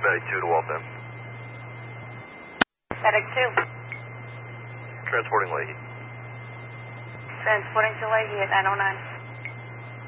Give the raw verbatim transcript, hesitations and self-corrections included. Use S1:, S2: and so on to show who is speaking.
S1: Medic two to Waltham.
S2: Medic two.
S1: Transporting Leahy.
S2: Transporting to Leahy at nine oh nine.